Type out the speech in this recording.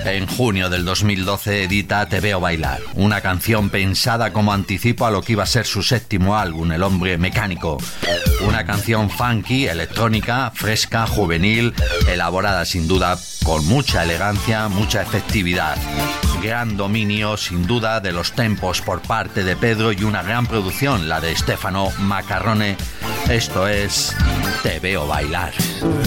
En junio del 2012 edita Te Veo Bailar, una canción pensada como anticipo a lo que iba a ser su séptimo álbum, El Hombre Mecánico. Una canción funky, electrónica, fresca, juvenil, elaborada sin duda con mucha elegancia, mucha efectividad. Gran dominio, sin duda, de los tempos por parte de Pedro y una gran producción, la de Stefano Maccarrone. Esto es Te Veo Bailar.